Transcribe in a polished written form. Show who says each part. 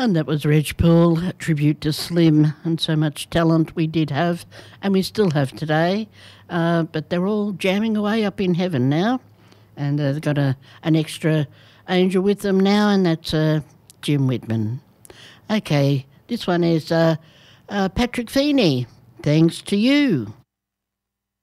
Speaker 1: And that was Reg Poole, a tribute to Slim and so much talent we did have and we still have today. But they're all jamming away up in heaven now. And they've got an extra angel with them now, and that's Jim Whitman. Okay, this one is Patrick Feeney. Thanks to you.